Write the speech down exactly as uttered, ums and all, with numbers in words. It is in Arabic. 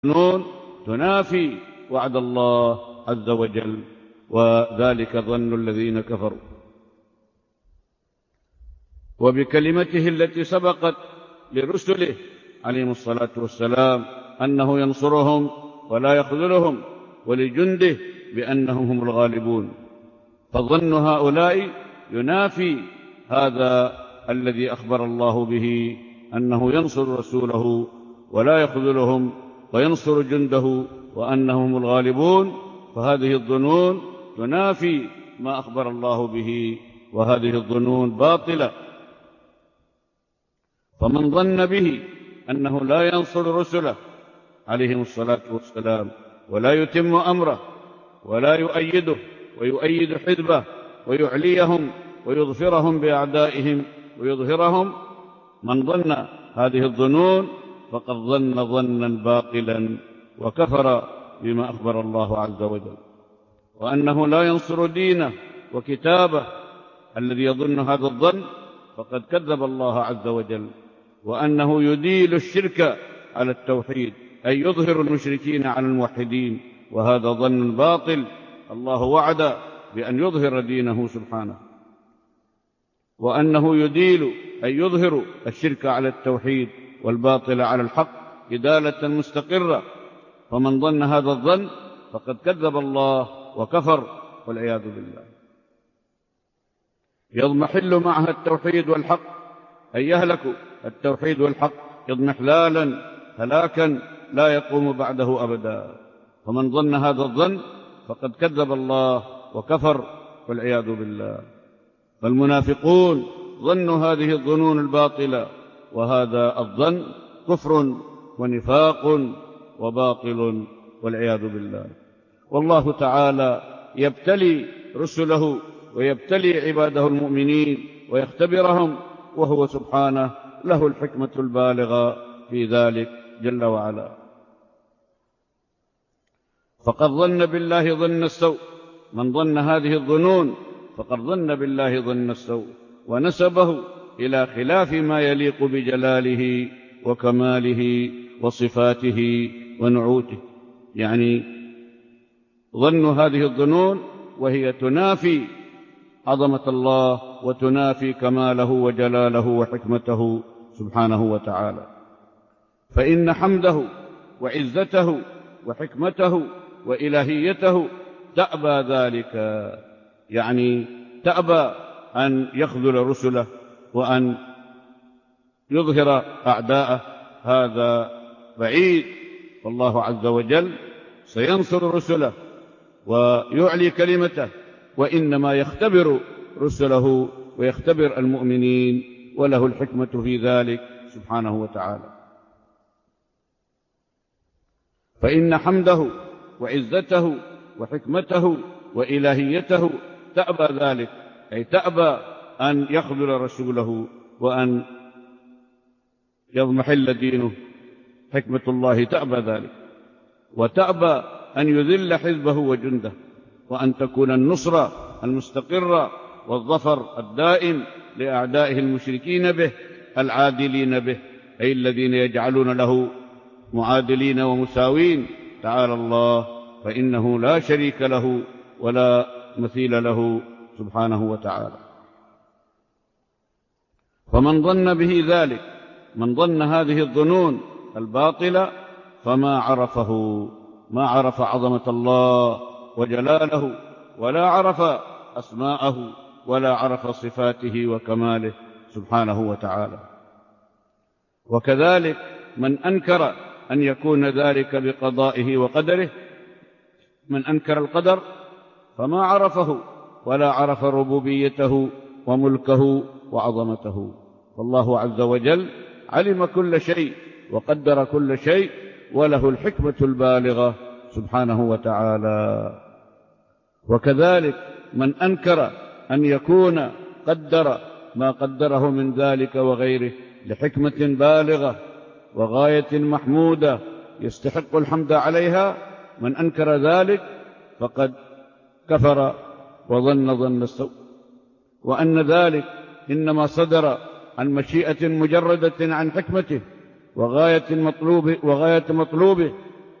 الظنون تنافي وعد الله عز وجل، وذلك ظن الذين كفروا. وبكلمته التي سبقت لرسله عليهم الصلاة والسلام أنه ينصرهم ولا يخذلهم، ولجنده بأنهم هم الغالبون، فظن هؤلاء ينافي هذا الذي أخبر الله به أنه ينصر رسوله ولا يخذلهم وينصر جنده وأنهم الغالبون. فهذه الظنون تنافي ما أخبر الله به، وهذه الظنون باطلة. فمن ظن به أنه لا ينصر رسله عليهم الصلاة والسلام ولا يتم أمره ولا يؤيده ويؤيد حزبه ويعليهم ويظفرهم بأعدائهم ويظهرهم، من ظن هذه الظنون فقد ظن ظنا باطلا وكفر بما أخبر الله عز وجل، وأنه لا ينصر دينه وكتابه. الذي يظن هذا الظن فقد كذب الله عز وجل، وأنه يديل الشرك على التوحيد، أي يظهر المشركين على الموحدين، وهذا ظن باطل. الله وعد بأن يظهر دينه سبحانه، وأنه يديل أي يظهر الشرك على التوحيد والباطل على الحق إدالة مستقرة. فمن ظن هذا الظن فقد كذب الله وكفر والعياذ بالله. يضمحل معها التوحيد والحق، أي يهلك التوحيد والحق اضمحلالا هلاكا لا يقوم بعده أبدا. فمن ظن هذا الظن فقد كذب الله وكفر والعياذ بالله. فالمنافقون ظنوا هذه الظنون الباطلة، وهذا الظن كفر ونفاق وباطل والعياذ بالله. والله تعالى يبتلي رسله ويبتلي عباده المؤمنين ويختبرهم، وهو سبحانه له الحكمة البالغة في ذلك جل وعلا. فقد ظن بالله ظن السوء، من ظن هذه الظنون فقد ظن بالله ظن السوء، ونسبه إلى خلاف ما يليق بجلاله وكماله وصفاته ونعوته، يعني ظن هذه الظنون وهي تنافي عظمة الله وتنافي كماله وجلاله وحكمته سبحانه وتعالى. فإن حمده وعزته وحكمته وإلهيته تأبى ذلك، يعني تأبى أن يخذل رسله وأن يظهر أعداءه، هذا بعيد. والله عز وجل سينصر رسله ويعلي كلمته، وإنما يختبر رسله ويختبر المؤمنين، وله الحكمة في ذلك سبحانه وتعالى. فإن حمده وعزته وحكمته وإلهيته تأبى ذلك، أي تأبى أن يخذل رسوله وأن يضمحل دينه. حكمة الله تأبى ذلك، وتأبى أن يذل حزبه وجنده، وأن تكون النصرة المستقرة والظفر الدائم لأعدائه المشركين به العادلين به، أي الذين يجعلون له معادلين ومساوين. تعالى الله، فإنه لا شريك له ولا مثيل له سبحانه وتعالى. فمن ظن به ذلك، من ظن هذه الظنون الباطلة، فما عرفه، ما عرف عظمة الله وجلاله، ولا عرف أسماءه، ولا عرف صفاته وكماله سبحانه وتعالى. وكذلك من أنكر أن يكون ذلك بقضائه وقدره، من أنكر القدر فما عرفه ولا عرف ربوبيته وملكه وعظمته. والله عز وجل علم كل شيء وقدر كل شيء، وله الحكمة البالغة سبحانه وتعالى. وكذلك من أنكر أن يكون قدر ما قدره من ذلك وغيره لحكمة بالغة وغاية محمودة يستحق الحمد عليها، من أنكر ذلك فقد كفر وظن ظن السوء، وأن ذلك إنما صدر عن مشيئة مجردة عن حكمته وغاية مطلوبه, وغاية مطلوبه